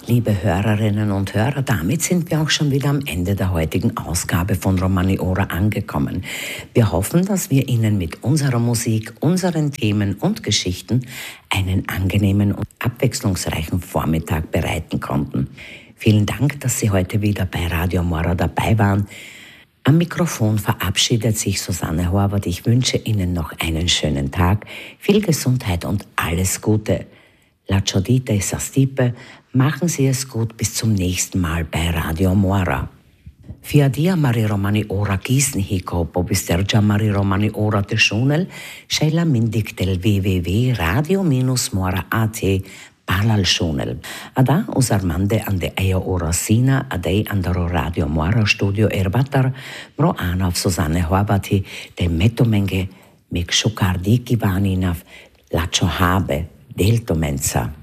Liebe Hörerinnen und Hörer, damit sind wir auch schon wieder am Ende der heutigen Ausgabe von Romani-Ora angekommen. Wir hoffen, dass wir Ihnen mit unserer Musik, unseren Themen und Geschichten einen angenehmen und abwechslungsreichen Vormittag bereiten konnten. Vielen Dank, dass Sie heute wieder bei Radio Mora dabei waren. Am Mikrofon verabschiedet sich Susanne Horvath. Ich wünsche Ihnen noch einen schönen Tag, viel Gesundheit und alles Gute. La Ciodite sa stipe, machen Sie es gut, bis zum nächsten Mal bei Radio Mora. Fia dia Mari Romani Ora Gießen hiko, pobistergia Mari Romani Ora te Schunel, Sheila Mindik del www.radio-mora.at Palal Schunel. Ada usarmande ande Eia Ora Sina, adei andaro Radio Mora Studio Erbatar, mro anav Susanne Horvathi, de metomenge, mek shukardiki vaninav, lacho habe, delto mensa.